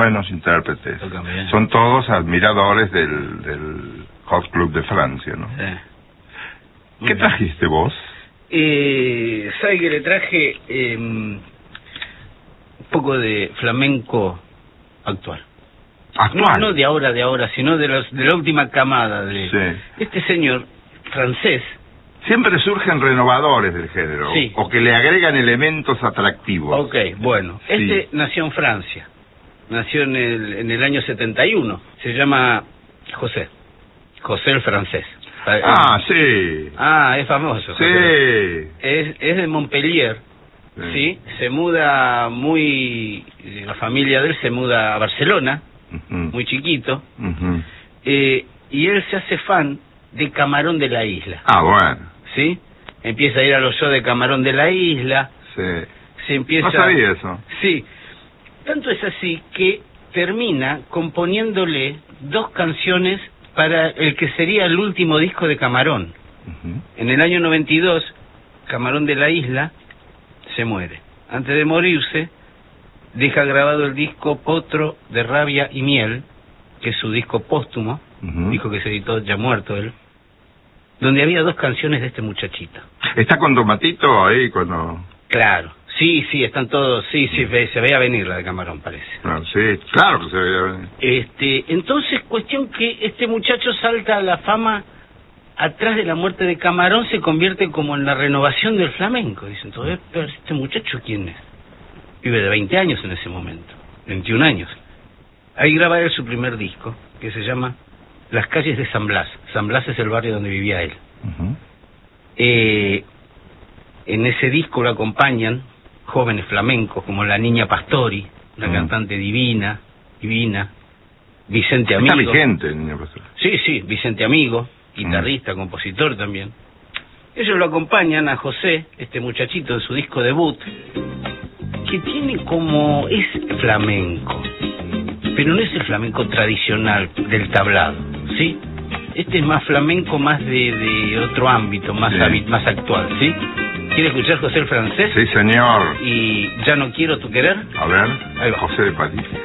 buenos intérpretes. Son todos admiradores del Hot Club de Francia, ¿no? ¿Qué trajiste vos? ¿Sabe que le traje un poco de flamenco actual? ¿Actual? No de ahora, sino de la última camada de este señor francés. Siempre surgen renovadores del género, o que le agregan elementos atractivos. Ok, bueno. Nació en Francia. Nació en el año 71. Se llama José el francés. Sí. Es famoso. Sí. Es de Montpellier. Sí. Se muda la familia de él se muda a Barcelona, muy chiquito. Y él se hace fan de Camarón de la Isla. Bueno. ¿Sí? Empieza a ir a los shows de Camarón de la Isla. Sí. Se empieza... No sabía eso. Sí. Tanto es así que termina componiéndole 2 canciones para el que sería el último disco de Camarón. En el año 92, Camarón de la Isla se muere. Antes de morirse, deja grabado el disco Potro de Rabia y Miel, que es su disco póstumo, disco que se editó ya muerto él, donde había 2 canciones de este muchachito. ¿Está con Tomatito ahí cuando...? Claro. Sí, están todos... Sí, se veía venir la de Camarón, parece. Sí, claro que se veía venir. Entonces, cuestión que este muchacho salta a la fama atrás de la muerte de Camarón, se convierte como en la renovación del flamenco. Dicen, entonces, pero ¿este muchacho quién es? Vive de 20 años en ese momento, 21 años. Ahí graba él su primer disco, que se llama Las calles de San Blas. San Blas es el barrio donde vivía él. En ese disco lo acompañan jóvenes flamencos como la Niña Pastori, una cantante divina, Vicente Amigo. Está vigente, Niña Pastori. Sí, Vicente Amigo, guitarrista, compositor también. Ellos lo acompañan a José, este muchachito, en su disco debut, que tiene es flamenco, pero no es el flamenco tradicional del tablado, ¿sí? Este es más flamenco, más de otro ámbito, más actual, ¿sí? ¿Quiere escuchar José el francés? Sí, señor. ¿Y Ya no quiero tu querer? A ver, José de París.